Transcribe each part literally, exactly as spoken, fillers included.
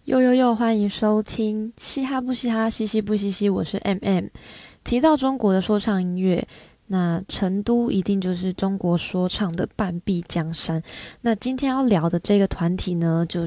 呦呦呦，欢迎收听嘻哈不嘻哈，嘻嘻不嘻嘻，我是 M M。提到中国的说唱音乐，那成都一定就是中国说唱的半壁江山。那今天要聊的这个团体呢，就是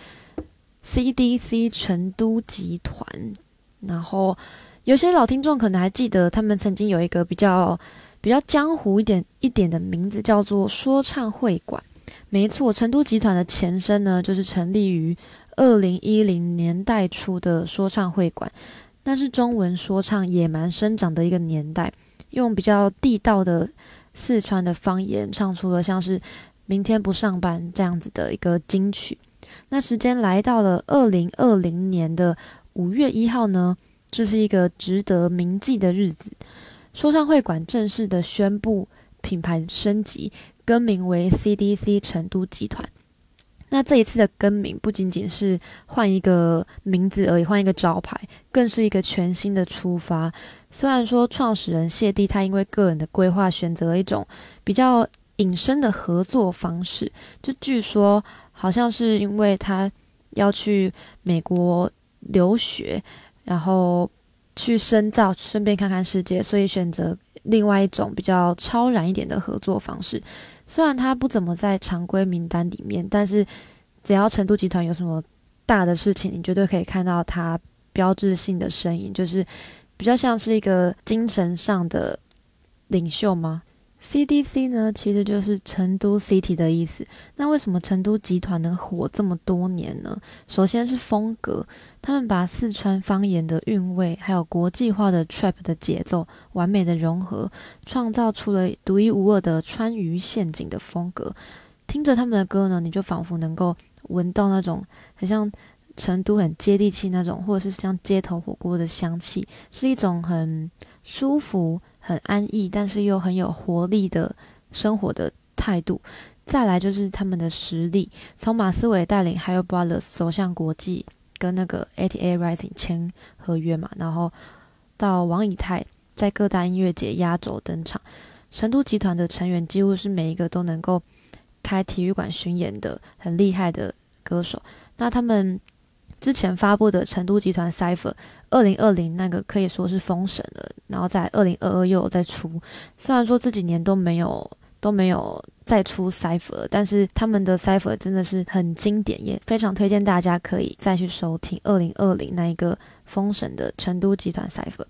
C D C 成都集团。然后有些老听众可能还记得，他们曾经有一个比较比较江湖一点一点的名字，叫做说唱会馆。没错，成都集团的前身呢，就是成立于二零一零年代初的说唱会馆，那是中文说唱野蛮生长的一个年代，用比较地道的四川的方言唱出了像是明天不上班这样子的一个金曲。那时间来到了二零二零年的五月一号呢，这是一个值得铭记的日子，说唱会馆正式的宣布品牌升级，更名为 C D C 成都集团。那这一次的更名不仅仅是换一个名字而已，换一个招牌，更是一个全新的出发。虽然说创始人谢帝他因为个人的规划选择了一种比较隐身的合作方式，就据说好像是因为他要去美国留学，然后去深造，顺便看看世界，所以选择另外一种比较超然一点的合作方式。虽然他不怎么在常规名单里面，但是只要成都集团有什么大的事情，你绝对可以看到他标志性的身影，就是比较像是一个精神上的领袖吗？ C D C 呢，其实就是成都 City 的意思。那为什么成都集团能火这么多年呢？首先是风格，他们把四川方言的韵味还有国际化的 trap 的节奏完美的融合，创造出了独一无二的川渝陷阱的风格。听着他们的歌呢，你就仿佛能够闻到那种很像成都很接地气那种，或者是像街头火锅的香气，是一种很舒服很安逸但是又很有活力的生活的态度。再来就是他们的实力，从马思唯带领还有 Brothers 走向国际，跟那个 A T A Rising 签合约嘛，然后到王以太在各大音乐节压轴登场。成都集团的成员几乎是每一个都能够开体育馆巡演的很厉害的歌手。那他们之前发布的成都集团 Cypher 二零二零那个可以说是封神了，然后在二零二二又有再出，虽然说这几年都没有都没有再出 Cypher， 但是他们的 Cypher 真的是很经典，也非常推荐大家可以再去收听二零二零那一个封神的成都集团 Cypher。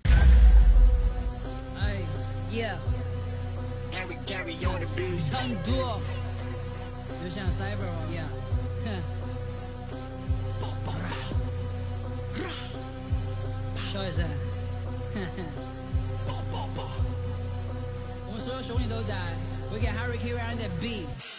成都就像 Cypher 一样，小意思，我们所有兄弟都在，We get Harry Q and the beat。